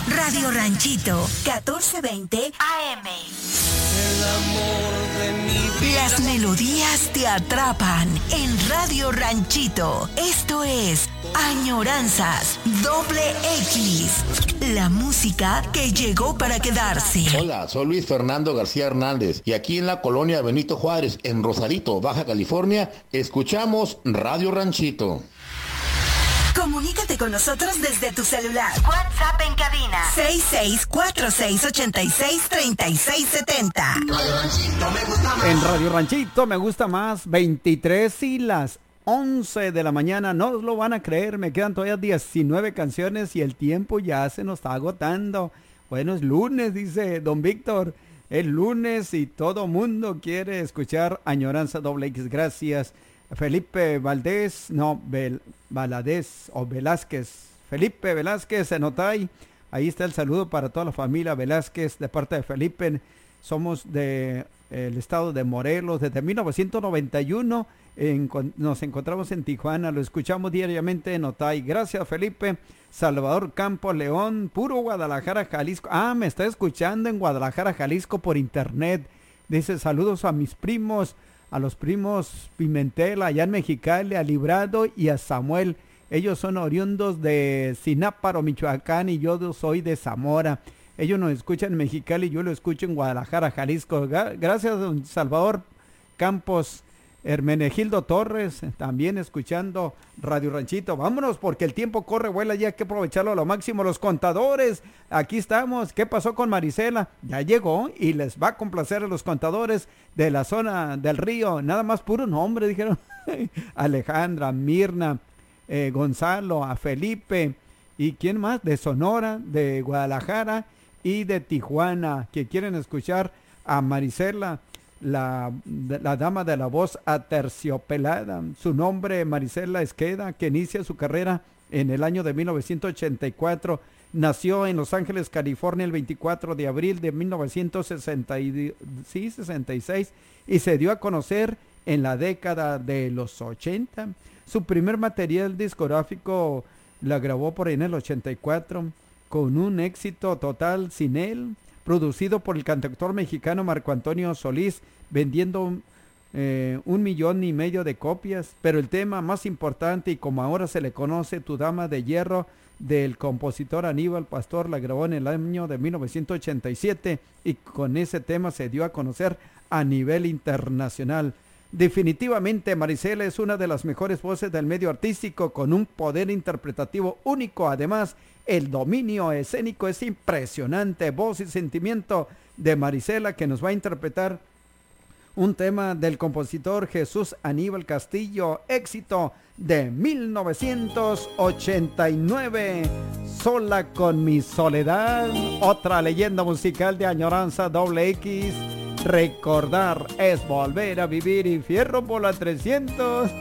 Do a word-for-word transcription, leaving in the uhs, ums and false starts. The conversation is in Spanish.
Radio Ranchito, catorce veinte A M. El amor de mi vida. Las melodías te atrapan en Radio Ranchito. Esto es Añoranzas Doble X. La música que llegó para quedarse. Hola, soy Luis Fernando García Hernández y aquí en la colonia Benito Juárez, en Rosarito, Baja California, escuchamos Radio Ranchito. Comunícate con nosotros desde tu celular. WhatsApp en cabina seis seis cuatro seis ocho seis tres seis siete cero. Radio Ranchito me gusta más. En Radio Ranchito me gusta más. veintitrés y las once de la mañana. No os lo van a creer. Me quedan todavía diecinueve canciones y el tiempo ya se nos está agotando. Bueno, es lunes, dice don Víctor. Es lunes y todo mundo quiere escuchar Añoranza Doble X. Gracias. Felipe Valdés, no, Bel, Valadez o Velázquez. Felipe Velázquez, en Otay. Ahí está el saludo para toda la familia Velázquez de parte de Felipe. Somos de el estado de Morelos. Desde mil novecientos noventa y uno en, nos encontramos en Tijuana. Lo escuchamos diariamente en Otay. Gracias, Felipe. Salvador Campos León, puro Guadalajara, Jalisco. Ah, me está escuchando en Guadalajara, Jalisco por internet. Dice, saludos a mis primos, a los primos Pimentel, allá en Mexicali, a Librado y a Samuel. Ellos son oriundos de Sináparo, Michoacán, y yo soy de Zamora. Ellos nos escuchan en Mexicali y yo lo escucho en Guadalajara, Jalisco. Gracias, don Salvador Campos. Hermenegildo Torres, también escuchando Radio Ranchito. Vámonos porque el tiempo corre, vuela, ya hay que aprovecharlo a lo máximo. Los contadores, aquí estamos. ¿Qué pasó con Marisela? Ya llegó y les va a complacer a los contadores de la zona del río. Nada más puro nombre, dijeron. Alejandra, Mirna, eh, Gonzalo, a Felipe. ¿Y quién más? De Sonora, de Guadalajara y de Tijuana, que quieren escuchar a Marisela. La, la dama de la voz aterciopelada. Su nombre, Marisela Esqueda, que inicia su carrera en el año de mil novecientos ochenta y cuatro. Nació en Los Ángeles, California, el veinticuatro de abril de mil novecientos sesenta y seis y se dio a conocer en la década de los ochenta. Su primer material discográfico la grabó por ahí en el ochenta y cuatro con un éxito total, Sin Él, producido por el cantautor mexicano Marco Antonio Solís, vendiendo eh, un millón y medio de copias. Pero el tema más importante, y como ahora se le conoce, Tu Dama de Hierro, del compositor Aníbal Pastor, la grabó en el año de mil novecientos ochenta y siete y con ese tema se dio a conocer a nivel internacional. Definitivamente Marisela es una de las mejores voces del medio artístico, con un poder interpretativo único. Además, el dominio escénico es impresionante. Voz y sentimiento de Marisela, que nos va a interpretar un tema del compositor Jesús Aníbal Castillo, éxito de mil novecientos ochenta y nueve, Sola con mi soledad, otra leyenda musical de Añoranza Doble X. Recordar es volver a vivir y fierro por la trescientos.